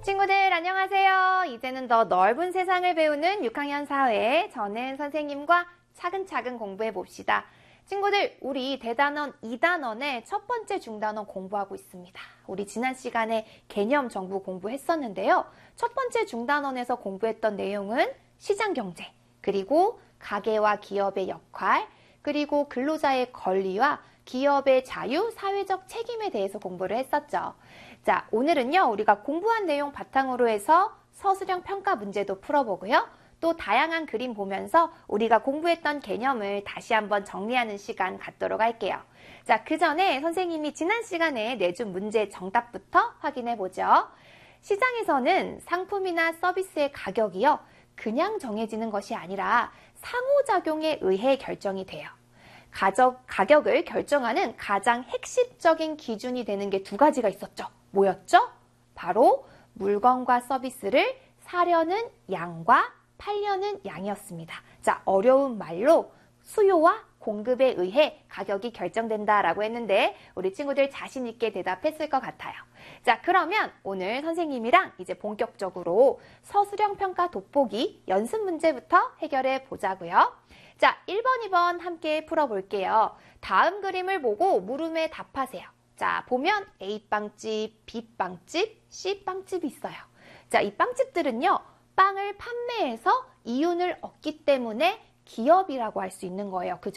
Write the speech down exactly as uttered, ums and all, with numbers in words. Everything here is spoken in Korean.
친구들 안녕하세요. 이제는 더 넓은 세상을 배우는 육 학년 사회, 저는 선생님과 차근차근 공부해 봅시다. 친구들, 우리 대단원 이 단원의 첫 번째 중단원 공부하고 있습니다. 우리 지난 시간에 개념 정보 공부했었는데요. 첫 번째 중단원에서 공부했던 내용은 시장경제, 그리고 가계와 기업의 역할, 그리고 근로자의 권리와 기업의 자유, 사회적 책임에 대해서 공부를 했었죠. 자, 오늘은요, 우리가 공부한 내용 바탕으로 해서 서술형 평가 문제도 풀어보고요. 또 다양한 그림 보면서 우리가 공부했던 개념을 다시 한번 정리하는 시간 갖도록 할게요. 자, 그 전에 선생님이 지난 시간에 내준 문제 정답부터 확인해보죠. 시장에서는 상품이나 서비스의 가격이요, 그냥 정해지는 것이 아니라 상호작용에 의해 결정이 돼요. 가격, 가격을 결정하는 가장 핵심적인 기준이 되는 게 두 가지가 있었죠. 뭐였죠? 바로 물건과 서비스를 사려는 양과 팔려는 양이었습니다. 자, 어려운 말로 수요와 공급에 의해 가격이 결정된다라고 했는데 우리 친구들 자신 있게 대답했을 것 같아요. 자, 그러면 오늘 선생님이랑 이제 본격적으로 서술형 평가 돋보기 연습 문제부터 해결해 보자고요. 자, 일 번, 이 번 함께 풀어볼게요. 다음 그림을 보고 물음에 답하세요. 자, 보면 A빵집, B빵집, C빵집이 있어요. 자, 이 빵집들은요, 빵을 판매해서 이윤을 얻기 때문에 기업이라고 할 수 있는 거예요. 그죠?